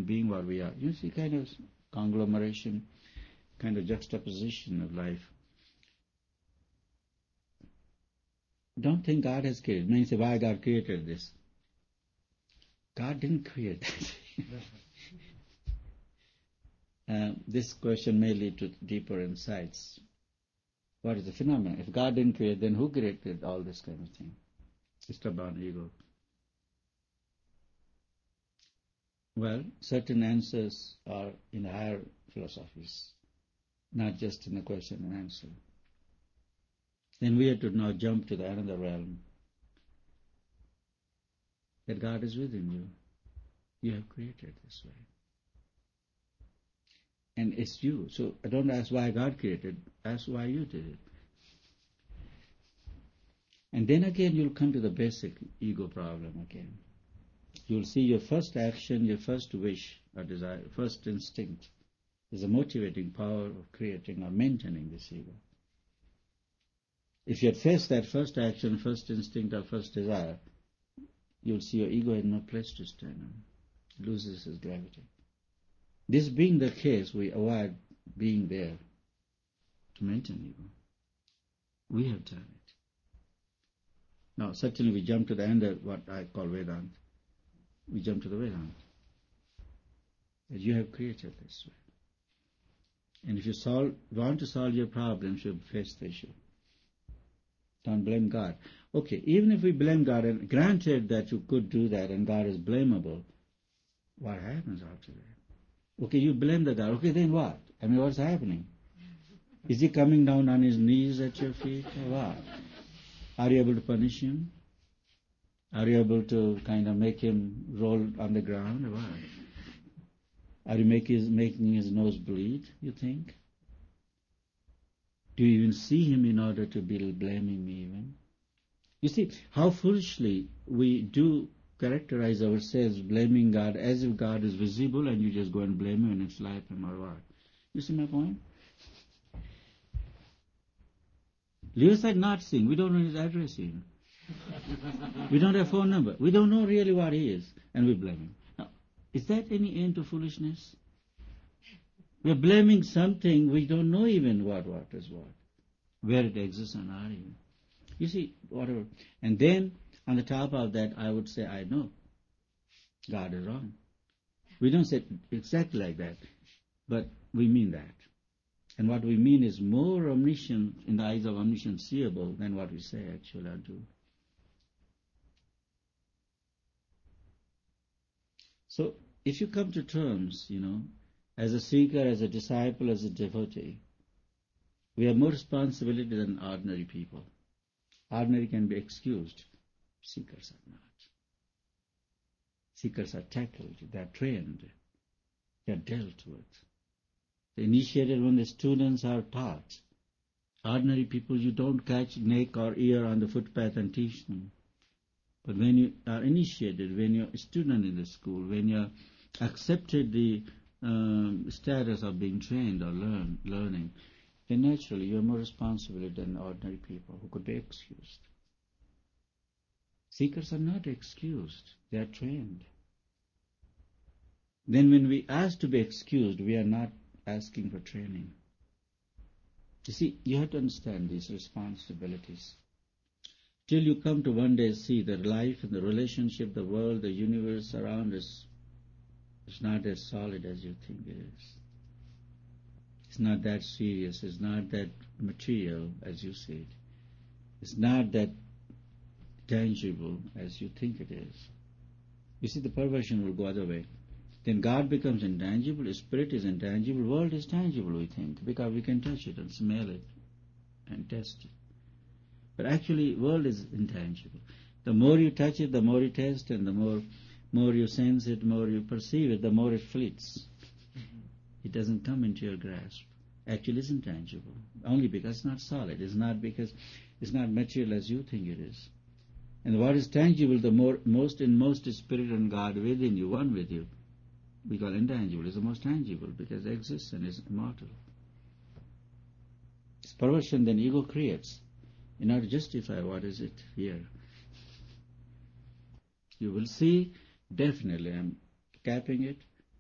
and being what we are. You see, kind of conglomeration, kind of juxtaposition of life. Don't think God has created. Many say, why God created this? God didn't create that. This question may lead to deeper insights. What is the phenomenon? If God didn't create, then who created all this kind of thing? Stubborn ego. Well, certain answers are in higher philosophies, not just in a question and answer. Then we have to now jump to the another realm. That God is within you. You have created this way. And it's you. So don't ask why God created, ask why you did it. And then again you'll come to the basic ego problem again. You'll see your first action, your first wish or desire, first instinct is a motivating power of creating or maintaining this ego. If you had faced that first action, first instinct or first desire, you'll see your ego has no place to stand on. It loses its gravity. This being the case, we avoid being there to maintain ego. We have done it. Now, certainly we jump to the end of what I call Vedanta. We jump to the Vedanta. That you have created this way. And if you want to solve your problems, you face the issue. Don't blame God. Okay, even if we blame God, and granted that you could do that and God is blamable, what happens after that? Okay, you blame the God. Okay, then what? I mean, what's happening? Is he coming down on his knees at your feet or what? Are you able to punish him? Are you able to kind of make him roll on the ground or what? Are you making his nose bleed, you think? Do you even see him in order to be blaming me even? You see how foolishly we do characterize ourselves blaming God as if God is visible and you just go and blame him and slap him or what. You see my point? Leave aside not seeing. We don't know his address even. We don't have phone number. We don't know really what he is and we blame him. Now, is that any end to foolishness? We are blaming something we don't know even what is what, where it exists or not even. You see, whatever. And then, on the top of that, I would say, I know God is wrong. We don't say exactly like that, but we mean that. And what we mean is more omniscient, in the eyes of omniscient, seeable than what we say actually or do. So, if you come to terms, as a seeker, as a disciple, as a devotee, we have more responsibility than ordinary people. Ordinary can be excused. Seekers are not. Seekers are tackled, they are trained, they are dealt with. The initiated when the students are taught. Ordinary people, you don't catch neck or ear on the footpath and teach them. But when you are initiated, when you're a student in the school, when you're accepted the status of being trained or learning, then naturally you have more responsibility than ordinary people who could be excused. Seekers are not excused, they are trained. Then when we ask to be excused, we are not asking for training. You see, you have to understand these responsibilities. Till you come to one day see that life and the relationship, the world, the universe around us is not as solid as you think it is. It's not that serious, it's not that material as you see it. It's not that tangible as you think it is. You see, the perversion will go other way. Then God becomes intangible, spirit is intangible, world is tangible, we think, because we can touch it and smell it and taste it. But actually, world is intangible. The more you touch it, the more you taste, and the more you sense it, more you perceive it, the more it fleets. It doesn't come into your grasp. Actually, it's intangible, only because it's not solid. It's not because it's not material as you think it is. And what is tangible, the most is spirit and God within you, one with you. We call intangible is the most tangible because it exists and is immortal. This perversion then ego creates in order to justify what is it here. You will see, definitely, I'm capping it,